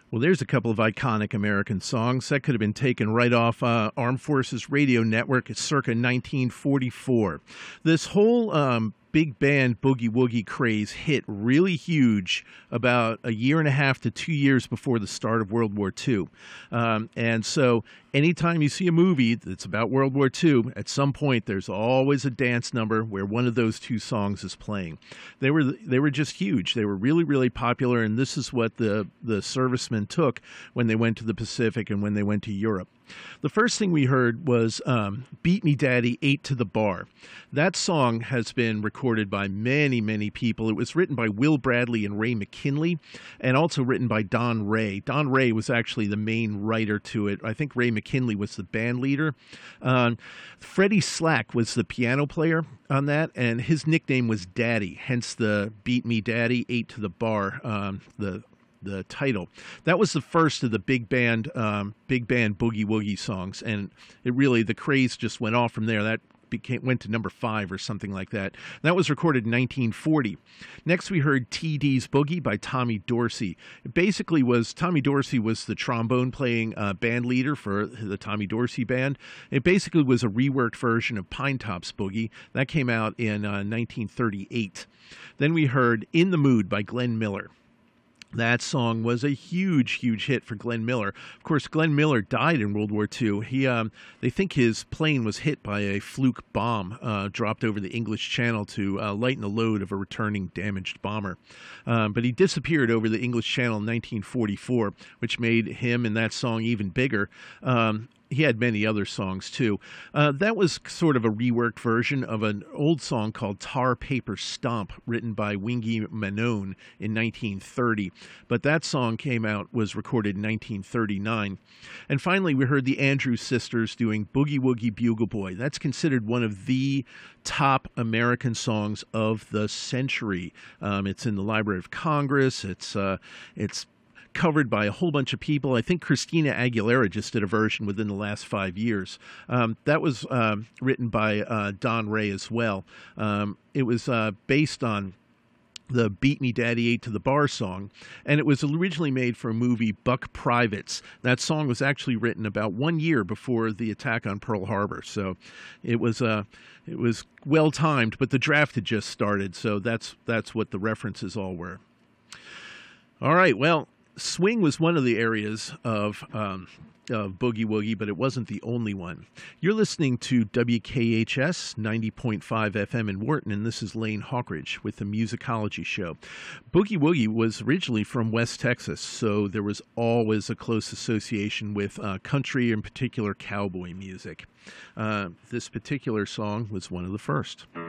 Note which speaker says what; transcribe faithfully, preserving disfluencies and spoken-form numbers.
Speaker 1: Well, there's a couple of iconic American songs that could have been taken right off uh, Armed Forces Radio Network circa nineteen forty-four. This whole um, big band boogie woogie craze hit really huge about a year and a half to two years before the start of World War Two. Um, and so anytime you see a movie that's about World War Two, at some point there's always a dance number where one of those two songs is playing. They were they were just huge. They were really, really popular, and this is what the, the servicemen took when they went to the Pacific and when they went to Europe. The first thing we heard was um, Beat Me Daddy, Eight to the Bar. That song has been recorded by many, many people. It was written by Will Bradley and Ray McKinley, and also written by Don Ray. Don Ray was actually the main writer to it. I think Ray McKinley was the band leader. Um, Freddie Slack was the piano player on that, and his nickname was Daddy, hence the Beat Me Daddy, Eight to the Bar, um, the the title. That was the first of the big band, um, big band boogie woogie songs, and it really, the craze just went off from there. That became went to number five or something like that. That was recorded in nineteen forty. Next, we heard T D's Boogie by Tommy Dorsey. It basically was, Tommy Dorsey was the trombone playing uh, band leader for the Tommy Dorsey Band. It basically was a reworked version of Pine Tops Boogie. That came out in uh, nineteen thirty-eight. Then we heard In the Mood by Glenn Miller. That song was a huge, huge hit for Glenn Miller. Of course, Glenn Miller died in World War Two. He, um, they think his plane was hit by a fluke bomb uh, dropped over the English Channel to uh, lighten the load of a returning damaged bomber. Um, but he disappeared over the English Channel in nineteen forty-four, which made him and that song even bigger. Um, He had many other songs, too. Uh, that was sort of a reworked version of an old song called Tar Paper Stomp, written by Wingy Manone in nineteen thirty. But that song came out, was recorded in nineteen thirty-nine. And finally, we heard the Andrews Sisters doing Boogie Woogie Bugle Boy. That's considered one of the top American songs of the century. Um, it's in the Library of Congress. It's uh, it's covered by a whole bunch of people. I think Christina Aguilera just did a version within the last five years. Um, that was um, written by uh, Don Ray as well. Um, it was uh, based on the Beat Me Daddy Eight to the Bar song, and it was originally made for a movie, Buck Privates. That song was actually written about one year before the attack on Pearl Harbor, so it was uh, it was well timed, but the draft had just started, so that's that's what the references all were. All right, well, swing was one of the areas of, um, of boogie woogie, but it wasn't the only one. You're listening to W K H S ninety point five F M in Wharton, and this is Lane Hawkridge with the Musicology Show. Boogie woogie was originally from West Texas, so there was always a close association with uh, country, in particular cowboy music. Uh, this particular song was one of the first.